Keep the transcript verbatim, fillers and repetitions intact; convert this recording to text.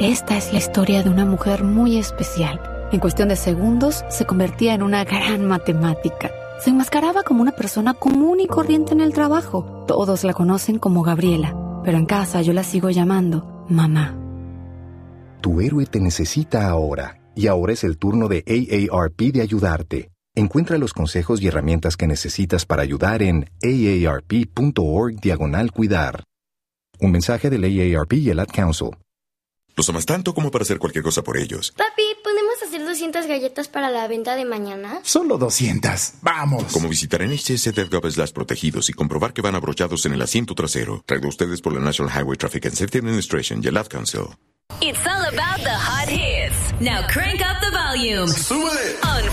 Esta es la historia de una mujer muy especial. En cuestión de segundos, se convertía en una gran matemática. Se enmascaraba como una persona común y corriente en el trabajo. Todos la conocen como Gabriela, pero en casa yo la sigo llamando mamá. Tu héroe te necesita ahora, y ahora es el turno de A A R P de ayudarte. Encuentra los consejos y herramientas que necesitas para ayudar en aarp.org diagonal cuidar. Un mensaje del A A R P y el Ad Council. Los amas tanto como para hacer cualquier cosa por ellos. Papi, ¿podemos hacer doscientas galletas para la venta de mañana? Solo doscientas. ¡Vamos! Como visitar N H S punto gov slash protegidos y comprobar que van abrochados en el asiento trasero. Traído ustedes por la National Highway Traffic and Safety Administration y el Ad Council. It's all about the hot hits. Now crank up the volume. ¡Súbele! On